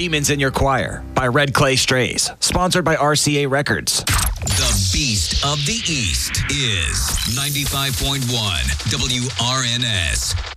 Demons in Your Choir by Red Clay Strays. Sponsored by RCA Records. The Beast of the East is 95.1 WRNS.